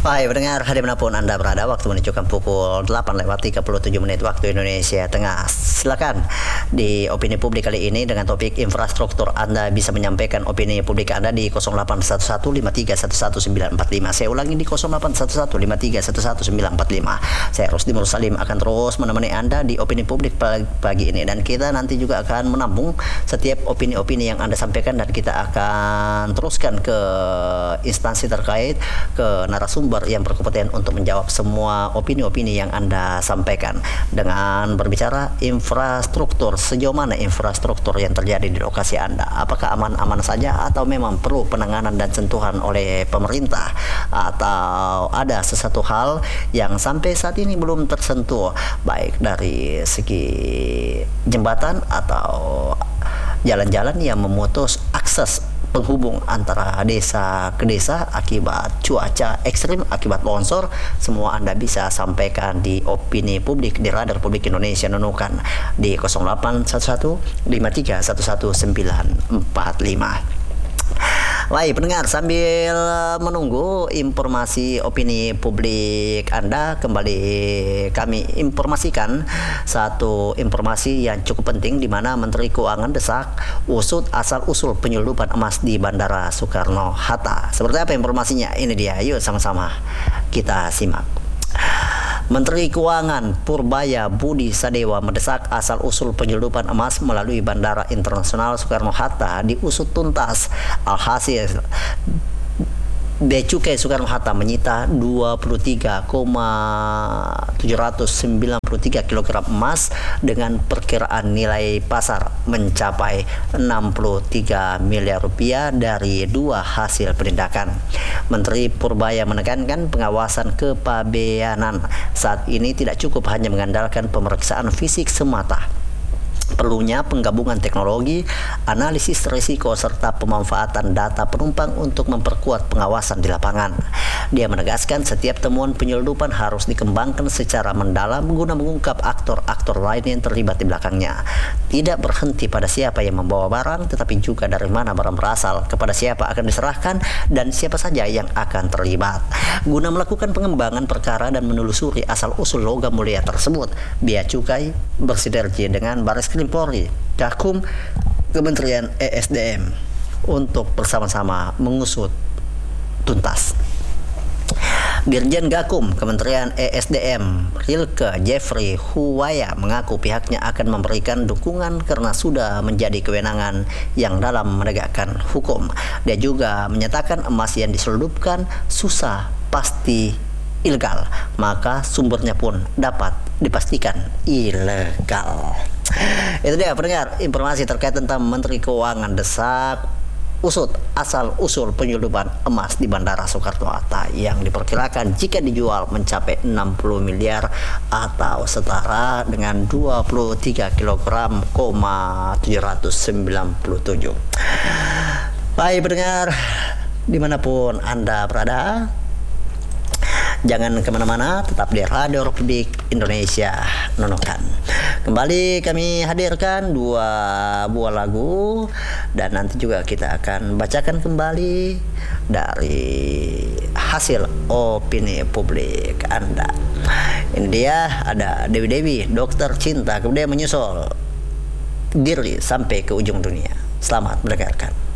Baik, pendengar dimanapun Anda berada, waktu menunjukkan pukul 8:37 waktu Indonesia Tengah. Silakan di opini publik kali ini dengan topik infrastruktur. Anda bisa menyampaikan opini publik Anda di 081153111945. Saya ulangi di 081153111945. Saya Rusdi Mursalim akan terus menemani Anda di opini publik pagi ini, dan kita nanti juga akan menampung setiap opini-opini yang Anda sampaikan, dan kita akan teruskan ke instansi terkait, ke narasumber yang berkompeten untuk menjawab semua opini-opini yang Anda sampaikan. Dengan berbicara infrastruktur, sejauh mana infrastruktur yang terjadi di lokasi Anda? Apakah aman-aman saja atau memang perlu penanganan dan sentuhan oleh pemerintah, atau ada sesuatu hal yang sampai saat ini belum tersentuh, baik dari segi jembatan atau jalan-jalan yang memutus akses penghubung antara desa ke desa akibat cuaca ekstrim, akibat longsor. Semua Anda bisa sampaikan di opini publik di Radar Publik Indonesia Nunukan di 081153111945. Baik pendengar, sambil menunggu informasi opini publik Anda, kembali kami informasikan satu informasi yang cukup penting, di mana Menteri Keuangan desak usut asal-usul penyelundupan emas di Bandara Soekarno-Hatta. Seperti apa informasinya? Ini dia, yuk sama-sama kita simak. Menteri Keuangan Purbaya Budi Sadewa mendesak asal-usul penyelundupan emas melalui Bandara Internasional Soekarno-Hatta diusut tuntas. Alhasil, Bea Cukai Soekarno-Hatta menyita 23,793 kg emas dengan perkiraan nilai pasar mencapai 63 miliar rupiah dari dua hasil penindakan. Menteri Purbaya menekankan pengawasan kepabeanan saat ini tidak cukup hanya mengandalkan pemeriksaan fisik semata. Perlunya penggabungan teknologi, analisis risiko, serta pemanfaatan data penumpang untuk memperkuat pengawasan di lapangan. Dia menegaskan setiap temuan penyelundupan harus dikembangkan secara mendalam guna mengungkap aktor-aktor lain yang terlibat di belakangnya. Tidak berhenti pada siapa yang membawa barang, tetapi juga dari mana barang berasal, kepada siapa akan diserahkan, dan siapa saja yang akan terlibat. Guna melakukan pengembangan perkara dan menelusuri asal-usul logam mulia tersebut, Bea Cukai bersinergi dengan Bareskrim Polri, Gakum, Kementerian ESDM untuk bersama-sama mengusut tuntas. Dirjen Gakum Kementerian ESDM Rilke Jeffrey Huwaya mengaku pihaknya akan memberikan dukungan karena sudah menjadi kewenangan yang dalam menegakkan hukum. Dia juga menyatakan emas yang diselundupkan susah pasti ilegal, maka sumbernya pun dapat dipastikan ilegal. Itu dia pendengar, informasi terkait tentang Menteri Keuangan desak usut asal-usul penyelundupan emas di Bandara Soekarno-Hatta yang diperkirakan jika dijual mencapai 60 miliar atau setara dengan 23 kg,797. Baik pendengar, dimanapun Anda berada, jangan kemana-mana, tetap di Radio Republik Indonesia Nunukan. Kembali kami hadirkan dua buah lagu, dan nanti juga kita akan bacakan kembali dari hasil opini publik Anda. Ini dia, ada Dewi-Dewi, Dokter Cinta, kemudian menyusul Diri Sampai ke Ujung Dunia. Selamat mendengarkan.